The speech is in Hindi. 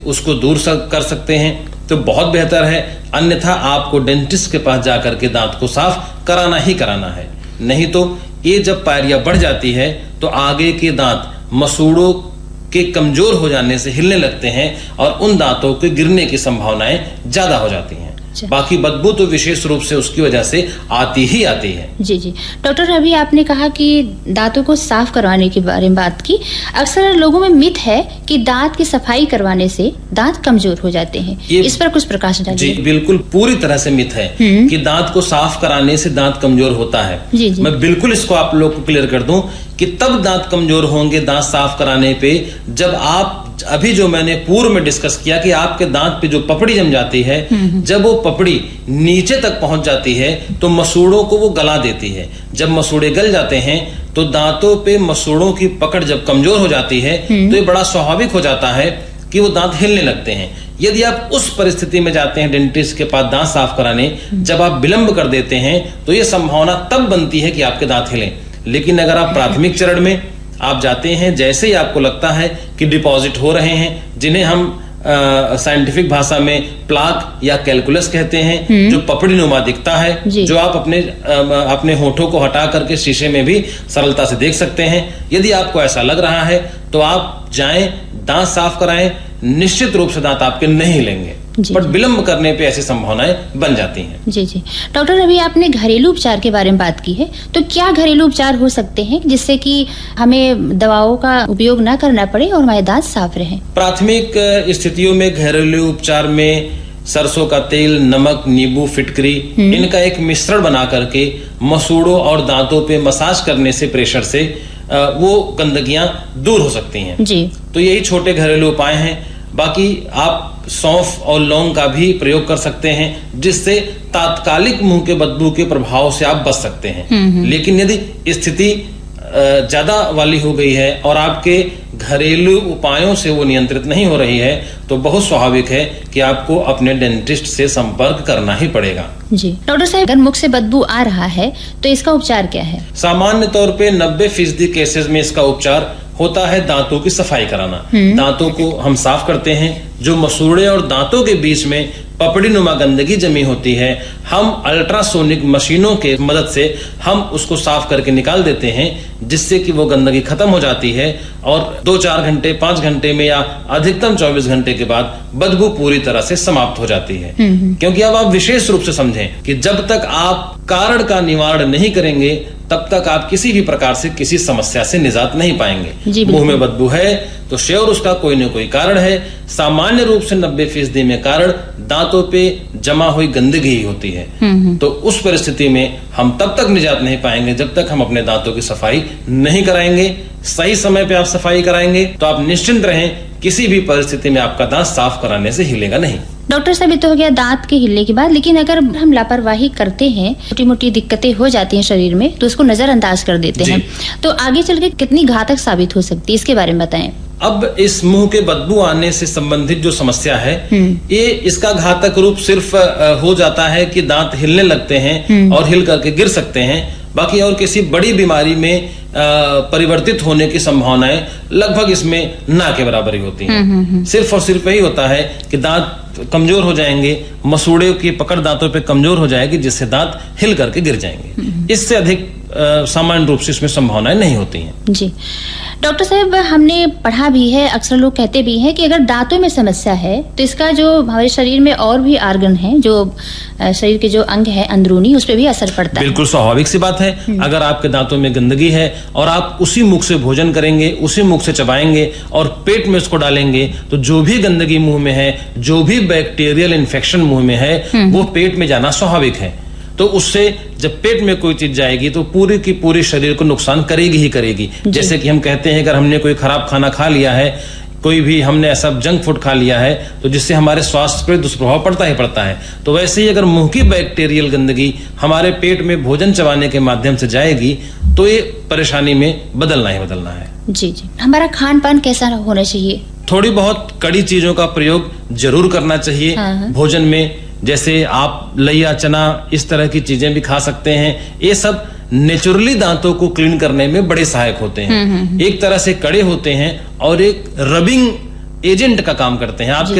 उसको दूर कर सकते हैं तो बहुत बेहतर है, अन्यथा आपको डेंटिस्ट के पास जाकर के दांत को साफ कराना ही कराना है। नहीं तो ये जब पायरिया बढ़ जाती है तो आगे के दांत मसूड़ों के कमजोर हो जाने से हिलने लगते हैं और उन दांतों के गिरने की संभावनाएं ज्यादा हो जाती हैं। बाकी बदबू तो विशेष रूप से उसकी वजह से आती ही आती है। जी जी डॉक्टर, अभी आपने कहा कि दांतों को साफ करवाने के बारे में बात की। अक्सर लोगों में मिथ है कि दांत की सफाई करवाने से दांत कमजोर हो जाते हैं, इस पर कुछ प्रकाश डालिए। जी बिल्कुल, पूरी तरह से मिथ है कि दांत को साफ कराने से दांत कमजोर होता है। जी जी। मैं बिल्कुल इसको आप लोग को क्लियर कर दूं कि तब दांत कमजोर होंगे दांत साफ कराने पे जब आप, अभी जो मैंने पूर्व में डिस्कस किया कि आपके दांत पे जो पपड़ी जम जाती है, जब वो पपड़ी नीचे तक पहुंच जाती है तो मसूड़ों को वो गला देती है। जब मसूड़े गल जाते हैं तो दांतों पे मसूड़ों की पकड़ जब कमजोर हो जाती है तो ये बड़ा स्वाभाविक हो जाता है कि वो दांत हिलने लगते हैं। यदि आप उस परिस्थिति में जाते हैं डेंटिस्ट के पास दांत साफ कराने, जब आप विलंब कर देते हैं तो ये संभावना तब बनती है कि आपके दांत हिलें। लेकिन अगर आप प्राथमिक चरण में आप जाते हैं, जैसे ही आपको लगता है कि डिपॉजिट हो रहे हैं, जिन्हें हम साइंटिफिक भाषा में प्लाक या कैलकुलस कहते हैं, जो पपड़ी नुमा दिखता है, जो आप अपने होठों को हटा करके शीशे में भी सरलता से देख सकते हैं। यदि आपको ऐसा लग रहा है तो आप जाएं, दांत साफ कराएं, निश्चित रूप से दांत आपके नहीं हिलेंगे, बट विलंब करने पे ऐसी संभावनाएं बन जाती हैं। जी जी डॉक्टर, अभी आपने घरेलू उपचार के बारे में बात की है, तो क्या घरेलू उपचार हो सकते हैं जिससे कि हमें दवाओं का उपयोग न करना पड़े और हमारे दांत साफ रहें? प्राथमिक स्थितियों में घरेलू उपचार में सरसों का तेल, नमक, नींबू, फिटकरी, इनका एक मिश्रण बना करके मसूड़ों और दांतों पे मसाज करने से, प्रेशर से वो गंदगियां दूर हो सकती हैं। जी। तो यही छोटे घरेलू उपाय हैं। बाकी आप सौंफ और लौंग का भी प्रयोग कर सकते हैं, जिससे तात्कालिक मुंह के बदबू के प्रभाव से आप बच सकते हैं। लेकिन यदि स्थिति ज्यादा वाली हो गई है और आपके घरेलू उपायों से वो नियंत्रित नहीं हो रही है तो बहुत स्वाभाविक है कि आपको अपने डेंटिस्ट से संपर्क करना ही पड़ेगा। जी डॉक्टर साहब, अगर मुख से बदबू आ रहा है तो इसका उपचार क्या है? सामान्य तौर पे 90% केसेस में इसका उपचार होता है दांतों की सफाई कराना। दांतों को हम साफ करते हैं, जो मसूड़े और दांतों के बीच में पपड़ी नुमा गंदगी जमी होती है, हम अल्ट्रासोनिक मशीनों के मदद से हम उसको साफ करके निकाल देते हैं, जिससे कि वो गंदगी खत्म हो जाती है और 2-4 घंटे, 5 घंटे में या अधिकतम 24 घंटे के बाद बदबू पूरी तरह से समाप्त हो जाती है। क्योंकि अब आप विशेष रूप से समझें कि जब तक आप कारण का निवारण नहीं करेंगे तब तक आप किसी भी प्रकार से किसी समस्या से निजात नहीं पाएंगे। मुंह में बदबू है तो श्योर उसका कोई न कोई कारण है। सामान्य रूप से 90% में कारण दांतों पे जमा हुई गंदगी ही होती है। तो उस परिस्थिति में हम तब तक निजात नहीं पाएंगे जब तक हम अपने दांतों की सफाई नहीं कराएंगे। सही समय पे आप सफाई कराएंगे तो आप निश्चिंत रहें, किसी भी परिस्थिति में आपका दांत साफ कराने से हिलेगा नहीं। डॉक्टर साहब, तो हो गया दांत के हिलने की बात, लेकिन अगर हम लापरवाही करते हैं, छोटी मोटी दिक्कतें हो जाती हैं शरीर में, तो उसको नजरअंदाज कर देते हैं, तो आगे चल के कितनी घातक साबित हो सकती है, इसके बारे में बताएं। अब इस मुंह के बदबू आने से संबंधित जो समस्या है, ये इसका घातक रूप सिर्फ हो जाता है कि दांत हिलने लगते हैं और हिल करके गिर सकते हैं। बाकी और किसी बड़ी बीमारी में परिवर्तित होने की संभावनाएं लगभग इसमें ना के बराबर ही होती हैं। सिर्फ और सिर्फ यही होता है कि दांत कमजोर हो जाएंगे, मसूड़े की पकड़ दांतों पे कमजोर हो जाएगी, जिससे दांत हिल करके गिर जाएंगे। इससे अधिक सामान्य रूप से इसमें संभावनाएं नहीं होती हैं। जी डॉक्टर साहब, हमने पढ़ा भी है, अक्सर लोग कहते भी हैं कि अगर दांतों में समस्या है तो इसका जो हमारे शरीर में और भी आर्गन है, जो शरीर के जो अंग है अंदरूनी, उस पर भी असर पड़ता है। बिल्कुल स्वाभाविक सी बात है। अगर आपके दांतों में गंदगी है और आप उसी मुख से भोजन करेंगे, उसी मुख से चबाएंगे और पेट में उसको डालेंगे, तो जो भी गंदगी मुंह में है, जो भी बैक्टीरियल इन्फेक्शन मुंह में है, वो पेट में जाना स्वाभाविक है। तो उससे जब पेट में कोई चीज जाएगी तो पूरी की पूरी शरीर को नुकसान करेगी ही करेगी। जैसे कि हम कहते हैं, अगर हमने कोई खराब खाना खा लिया है, कोई भी हमने ऐसा जंक फूड खा लिया है, तो जिससे हमारे स्वास्थ्य पर दुष्प्रभाव पड़ता ही पड़ता है। तो वैसे ही अगर मुंह की बैक्टीरियल गंदगी हमारे पेट में भोजन चबाने के माध्यम से जाएगी तो ये परेशानी में बदलना ही बदलना है। जी जी। हमारा खान पान कैसा होना चाहिए? थोड़ी बहुत कड़ी चीजों का प्रयोग जरूर करना चाहिए भोजन में। जैसे आप लइया, चना, इस तरह की चीजें भी खा सकते हैं। ये सब नेचुरली दांतों को क्लीन करने में बड़े सहायक होते हैं। एक तरह से कड़े होते हैं और एक रबिंग एजेंट का काम करते हैं। आपके